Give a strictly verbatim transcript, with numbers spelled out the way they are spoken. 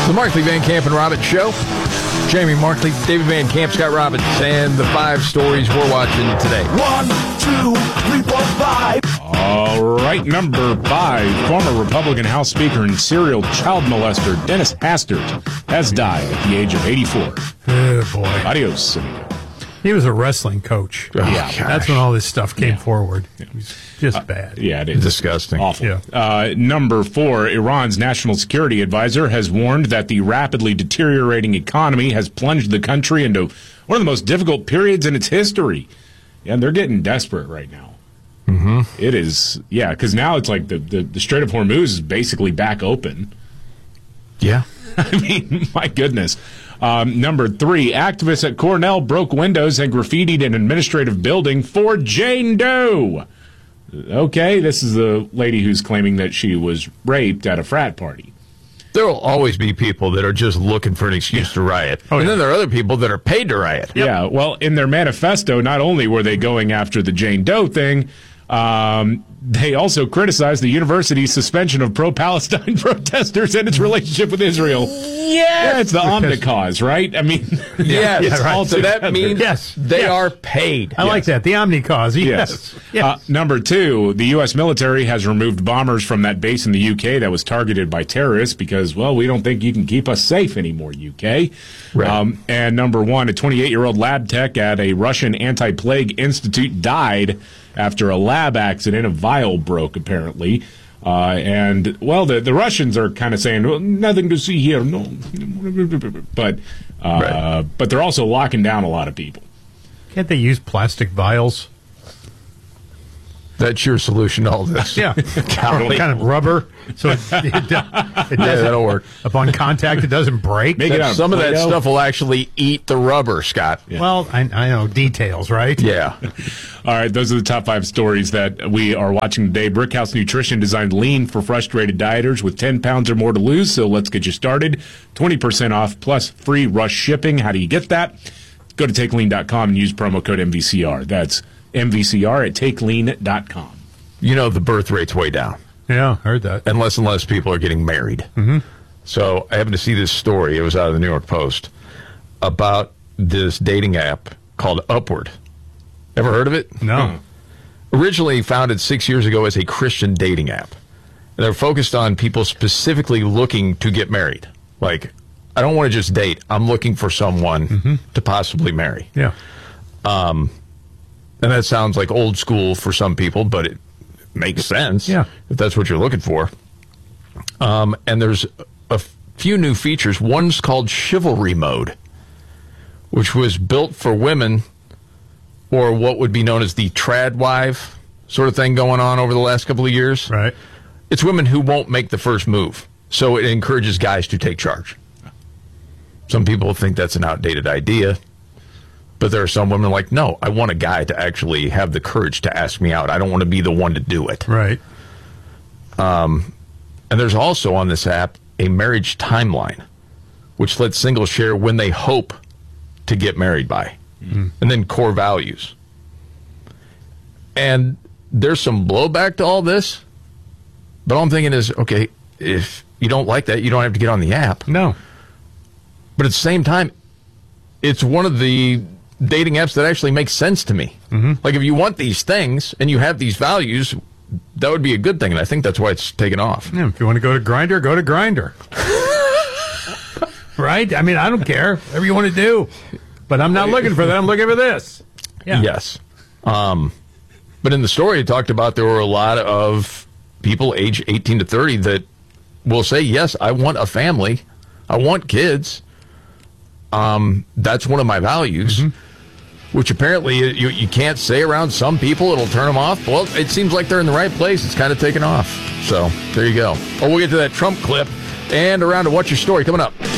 The Markley, Van Camp, and Robbins Show. Jamie Markley, David Van Camp, Scott Robbins, and the five stories we're watching today. One, two, three, four, five. All right, number five, former Republican House Speaker and serial child molester Dennis Hastert has died at the age of eighty-four. Oh, boy. Adios, amigo. He was a wrestling coach. Oh, yeah, gosh. that's when all this stuff came Yeah. forward. It was just uh, bad. Yeah, it is. Disgusting. Awful. Yeah. Uh, number four, Iran's national security advisor has warned that the rapidly deteriorating economy has plunged the country into one of the most difficult periods in its history. And they're getting desperate right now. Mm-hmm. It is, yeah, because now it's like the, the, the Strait of Hormuz is basically back open. Yeah. I mean, my goodness. Um, number three, activists at Cornell broke windows and graffitied an administrative building for Jane Doe. Okay, this is the lady who's claiming that she was raped at a frat party. There will always be people that are just looking for an excuse to riot. Oh, and yeah. then there are other people that are paid to riot. Yeah, well, in their manifesto, not only were they going after the Jane Doe thing, um, they also criticized the university's suspension of pro-Palestine protesters and its relationship with Israel. Yeah, it's the Omni cause, right? I mean, Yes. it's right. all So that together. means Yes. they Yes. are paid. I like that. The Omni cause. Yes. Yes. yes. Uh, number two, the U S military has removed bombers from that base in the U K that was targeted by terrorists because, well, we don't think you can keep us safe anymore, U K. Right. Um, and number one, a twenty-eight-year-old lab tech at a Russian anti-plague institute died after a lab accident. A vial broke, apparently. Uh, and, well, the, the Russians are kind of saying, well, nothing to see here. No. But, uh, Right. but they're also locking down a lot of people. Can't they use plastic vials? That's your solution to all this. Yeah. Golly. Kind of rubber. So it, it, it Yeah, doesn't, that'll work. upon contact, it doesn't break. Make it out of Some of that Play-Doh. stuff will actually eat the rubber, Scott. Yeah. Well, I, I know details, right? All right, those are the top five stories that we are watching today. Brickhouse Nutrition designed lean for frustrated dieters with ten pounds or more to lose, so let's get you started. twenty percent off plus free rush shipping. How do you get that? Go to take lean dot com and use promo code M V C R. That's M V C R at take lean dot com. You know the birth rate's way down. Yeah, heard that. And less and less people are getting married. Mm-hmm. So I happened to see this story. It was out of the New York Post about this dating app called Upward. Ever heard of it? No. Originally founded six years ago as a Christian dating app. And they're focused on people specifically looking to get married. Like, I don't want to just date. I'm looking for someone mm-hmm. to possibly marry. Yeah. Um, and that sounds like old school for some people, but it makes sense Yeah. if that's what you're looking for. Um, and there's a few new features. One's called Chivalry Mode, which was built for women, or what would be known as the trad wife sort of thing going on over the last couple of years. Right. It's women who won't make the first move. So it encourages guys to take charge. Some people think that's an outdated idea. But there are some women like, no, I want a guy to actually have the courage to ask me out. I don't want to be the one to do it. Right. Um, and there's also on this app a marriage timeline, which lets singles share when they hope to get married by. Mm-hmm. And then core values. And there's some blowback to all this. But all I'm thinking is, okay, if you don't like that, you don't have to get on the app. No. But at the same time, it's one of the dating apps that actually makes sense to me. Mm-hmm. Like, if you want these things and you have these values, that would be a good thing. And I think that's why it's taken off. Yeah, if you want to go to Grindr, go to Grindr. Right? I mean, I don't care. Whatever you want to do. But I'm not looking for that. I'm looking for this. Yeah. Yes. Um, but in the story, it talked about there were a lot of people age eighteen to thirty that will say, yes, I want a family. I want kids. Um, that's one of my values, mm-hmm. which apparently you, you can't say around some people. It'll turn them off. Well, it seems like they're in the right place. It's kind of taken off. So there you go. Oh, we'll get to that Trump clip and around to What's Your Story coming up.